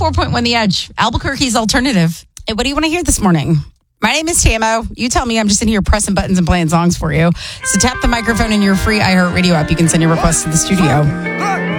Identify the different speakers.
Speaker 1: 104.1 The Edge, Albuquerque's alternative. Hey, what do you want to hear this morning? My name is Tamo. You tell me. I'm just in here pressing buttons and playing songs for you. So tap the microphone in your free iHeartRadio app. You can send your requests to the studio.